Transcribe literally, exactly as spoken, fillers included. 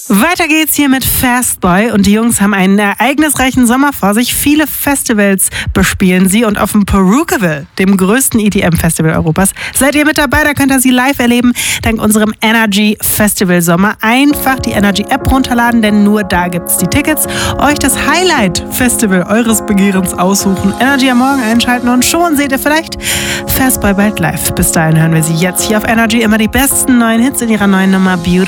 Weiter geht's hier mit Fastboy und die Jungs haben einen ereignisreichen Sommer vor sich. Viele Festivals bespielen sie und auf dem Porookaville, dem größten E D M-Festival Europas, seid ihr mit dabei. Da könnt ihr sie live erleben, dank unserem Energy Festival Sommer. Einfach die Energy App runterladen, denn nur da gibt's die Tickets. Euch das Highlight Festival eures Begehrens aussuchen, Energy am Morgen einschalten und schon seht ihr vielleicht Fastboy bald live. Bis dahin hören wir sie jetzt hier auf Energy. Immer die besten neuen Hits in ihrer neuen Nummer Beautiful.